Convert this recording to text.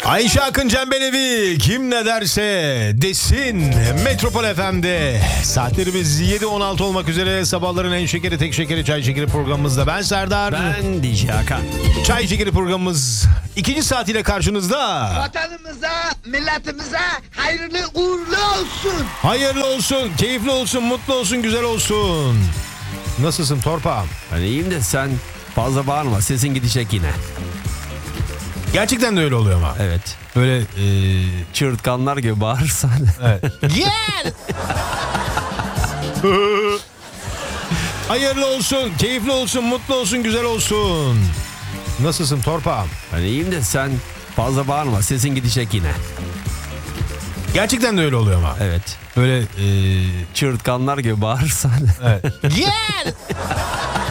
Ayşe Akın Cembelevi kim ne derse desin Metropol FM'de saatlerimiz 7.16 olmak üzere. Sabahların en şekeri tek şekeri çay şekeri programımızda ben Serdar. Ben DJ Hakan. Çay şekeri programımız ikinci saatiyle karşınızda. Vatanımıza, milletimize hayırlı uğurlu olsun. Hayırlı olsun, keyifli olsun, mutlu olsun, güzel olsun. Nasılsın torpağım? Ben iyiyim de sen fazla bağırma, sesin gidecek yine. Gerçekten de öyle oluyor ama. Evet. Böyle Çığırtkanlar gibi bağırırsan. evet. Gel. Hayırlı olsun, keyifli olsun, mutlu olsun, güzel olsun. Nasılsın torpağım? Ben iyiyim de sen fazla bağırma, sesin gidecek yine. Gerçekten de öyle oluyor ama. Evet. Böyle Çığırtkanlar gibi bağırırsan. evet. Gel.